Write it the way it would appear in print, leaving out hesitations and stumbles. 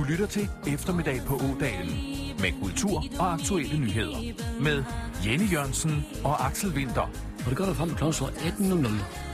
lytter til Eftermiddag på Ådalen med kultur og aktuelle nyheder. Med Jenny Jørgensen og Axel Winther. Og det gør der frem til 18.00.